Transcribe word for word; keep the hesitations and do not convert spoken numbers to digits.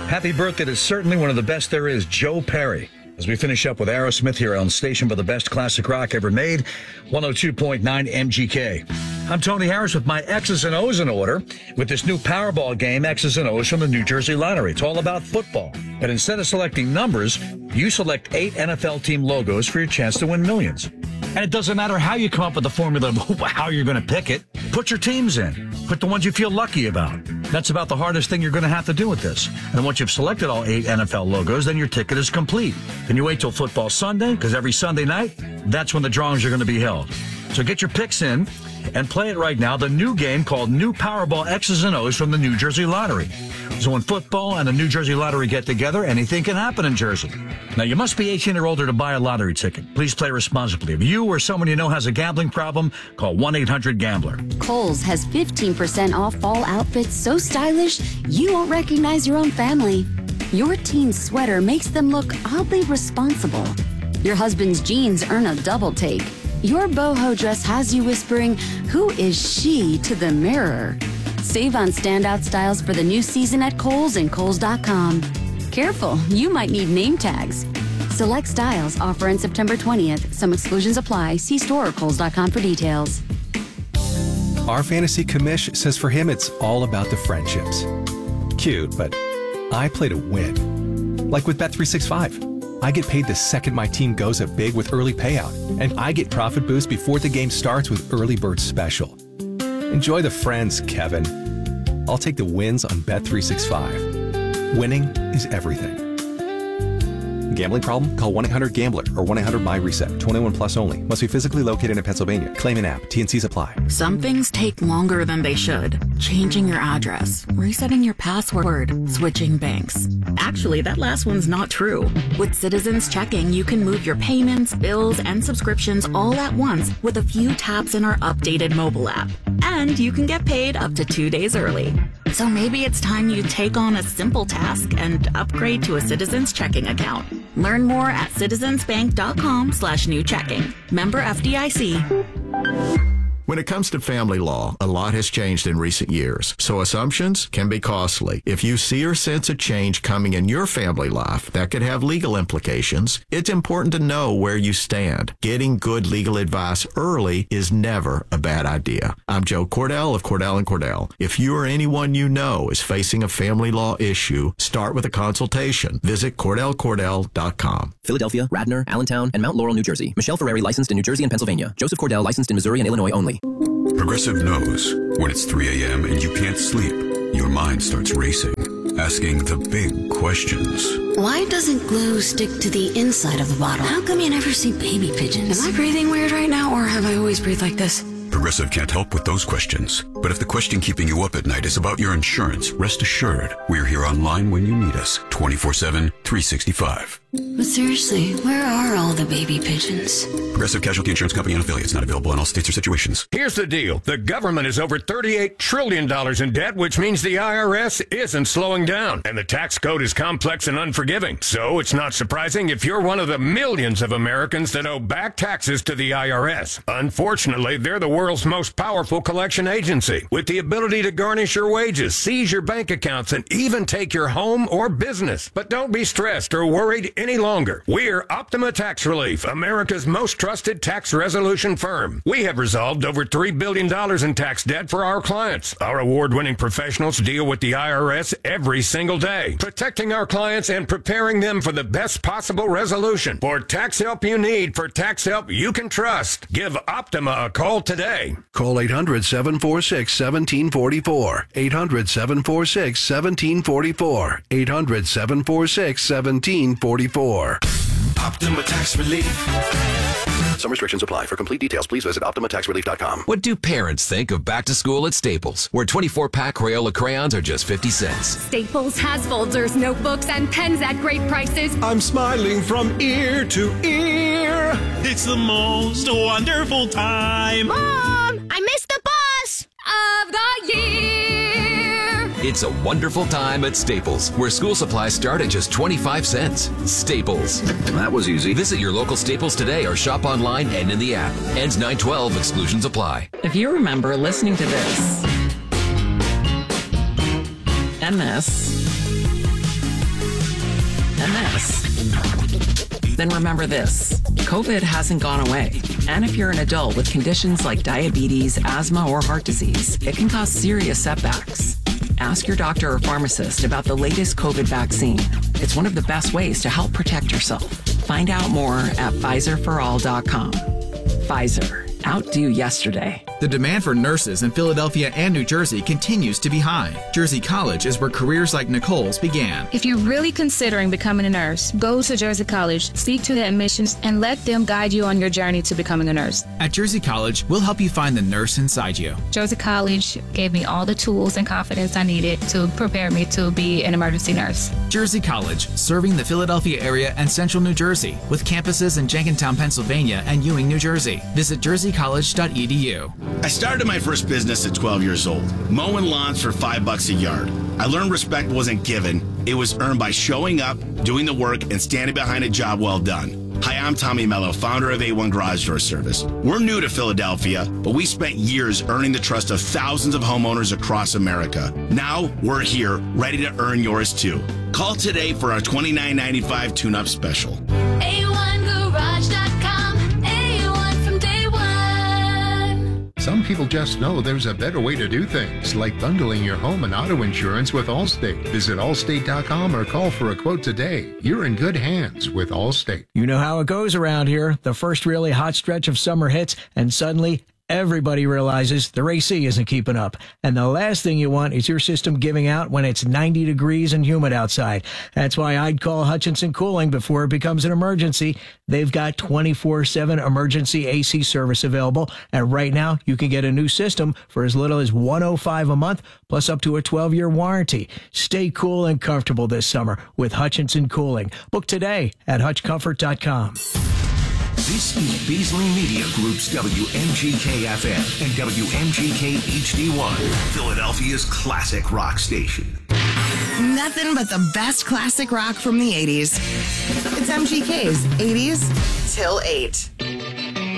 Happy birthday to certainly one of the best there is, Joe Perry. As we finish up with Aerosmith here on Station for the best classic rock ever made, one oh two point nine M G K. I'm Tony Harris with my X's and O's in order with this new Powerball game, X's and O's from the New Jersey Lottery. It's all about football. But instead of selecting numbers, you select eight N F L team logos for your chance to win millions. And it doesn't matter how you come up with the formula of how you're going to pick it. Put your teams in. Put the ones you feel lucky about. That's about the hardest thing you're going to have to do with this. And once you've selected all eight N F L logos, then your ticket is complete. Then you wait till football Sunday, because every Sunday night, that's when the drawings are going to be held. So get your picks in and play it right now. The new game called New Powerball X's and O's from the New Jersey Lottery. So when football and the New Jersey Lottery get together, anything can happen in Jersey. Now, you must be eighteen or older to buy a lottery ticket. Please play responsibly. If you or someone you know has a gambling problem, call one eight hundred gambler. Kohl's has fifteen percent off fall outfits so stylish you won't recognize your own family. Your teen's sweater makes them look oddly responsible. Your husband's jeans earn a double take. Your boho dress has you whispering, "Who is she?" to the mirror. Save on standout styles for the new season at Kohl's and Kohl's dot com. Careful, you might need name tags. Select styles offer on September twentieth. Some exclusions apply. See store or Kohl's dot com for details. Our fantasy commish says for him it's all about the friendships. Cute, but I play to win. Like with Bet three sixty-five. I get paid the second my team goes up big with early payout, and I get profit boost before the game starts with Early Bird Special. Enjoy the friends, Kevin. I'll take the wins on Bet three sixty-five. Winning is everything. Gambling problem? Call one eight hundred gambler or one eight hundred my reset. twenty-one plus only. Must be physically located in Pennsylvania. Claim an app. T and Cs apply. Some things take longer than they should. Changing your address, resetting your password, switching banks. Actually, that last one's not true. With Citizens Checking, you can move your payments, bills, and subscriptions all at once with a few taps in our updated mobile app. And you can get paid up to two days early. So maybe it's time you take on a simple task and upgrade to a Citizens Checking account. Learn more at citizensbank.com slash new checking. Member F D I C. When it comes to family law, a lot has changed in recent years, so assumptions can be costly. If you see or sense a change coming in your family life that could have legal implications, it's important to know where you stand. Getting good legal advice early is never a bad idea. I'm Joe Cordell of Cordell and Cordell. If you or anyone you know is facing a family law issue, start with a consultation. Visit Cordell Cordell dot com. Philadelphia, Radnor, Allentown, and Mount Laurel, New Jersey. Michelle Ferreri, licensed in New Jersey and Pennsylvania. Joseph Cordell, licensed in Missouri and Illinois only. Progressive knows when it's three a.m. and you can't sleep, your mind starts racing, asking the big questions. Why doesn't glue stick to the inside of the bottle? How come you never see baby pigeons? Am I breathing weird right now, or have I always breathed like this? Progressive can't help with those questions. But if the question keeping you up at night is about your insurance, rest assured, we're here online when you need us, twenty-four seven, three sixty-five. But seriously, where are all the baby pigeons? Progressive Casualty Insurance Company and affiliates, not available in all states or situations. Here's the deal. The government is over thirty-eight trillion dollars in debt, which means the I R S isn't slowing down. And the tax code is complex and unforgiving. So it's not surprising if you're one of the millions of Americans that owe back taxes to the I R S. Unfortunately, they're the world's most powerful collection agency, with the ability to garnish your wages, seize your bank accounts, and even take your home or business. But don't be stressed or worried any longer. We're Optima Tax Relief, America's most trusted tax resolution firm. We have resolved over three billion dollars in tax debt for our clients. Our award-winning professionals deal with the I R S every single day, protecting our clients and preparing them for the best possible resolution. For tax help you need, for tax help you can trust, give Optima a call today. Call eight hundred, seven four six, one seven four four. eight hundred, seven four six, one seven four four. eight hundred, seven four six, one seven four four. Optima Tax Relief. Some restrictions apply. For complete details, please visit Optima Tax Relief dot com. What do parents think of back to school at Staples, where twenty-four pack Crayola crayons are just fifty cents? Staples has folders, notebooks, and pens at great prices. I'm smiling from ear to ear. It's the most wonderful time. Mom, I missed the bus of the year. It's a wonderful time at Staples, where school supplies start at just twenty-five cents. Staples. That was easy. Visit your local Staples today or shop online and in the app. Ends nine twelve. Exclusions apply. If you remember listening to this and this than this. Then remember this, COVID hasn't gone away. And if you're an adult with conditions like diabetes, asthma, or heart disease, it can cause serious setbacks. Ask your doctor or pharmacist about the latest COVID vaccine. It's one of the best ways to help protect yourself. Find out more at Pfizer for all dot com. Pfizer, outdo yesterday. The demand for nurses in Philadelphia and New Jersey continues to be high. Jersey College is where careers like Nicole's began. If you're really considering becoming a nurse, go to Jersey College, speak to the admissions, and let them guide you on your journey to becoming a nurse. At Jersey College, we'll help you find the nurse inside you. Jersey College gave me all the tools and confidence I needed to prepare me to be an emergency nurse. Jersey College, serving the Philadelphia area and central New Jersey, with campuses in Jenkintown, Pennsylvania and Ewing, New Jersey. Visit jersey college dot e d u. I started my first business at twelve years old, mowing lawns for five bucks a yard. I learned respect wasn't given, it was earned by showing up, doing the work, and standing behind a job well done. Hi, I'm Tommy Mello, founder of A one Garage Door Service. We're new to Philadelphia, but we spent years earning the trust of thousands of homeowners across America. Now, we're here, ready to earn yours too. Call today for our twenty-nine ninety-five tune-up special. A one garage dot com, A one from day one. Some people just know there's a better way to do things, like bundling your home and auto insurance with Allstate. Visit allstate dot com or call for a quote today. You're in good hands with Allstate. You know how it goes around here. The first really hot stretch of summer hits, and suddenly everybody realizes their A C isn't keeping up. And the last thing you want is your system giving out when it's ninety degrees and humid outside. That's why I'd call Hutchinson Cooling before it becomes an emergency. They've got twenty-four seven emergency A C service available. And right now, you can get a new system for as little as one hundred five dollars a month, plus up to a twelve-year warranty. Stay cool and comfortable this summer with Hutchinson Cooling. Book today at hutch comfort dot com. This is Beasley Media Group's W M G K F M and W M G K H D one, Philadelphia's classic rock station. Nothing but the best classic rock from the eighties. It's M G K's eighties till eight.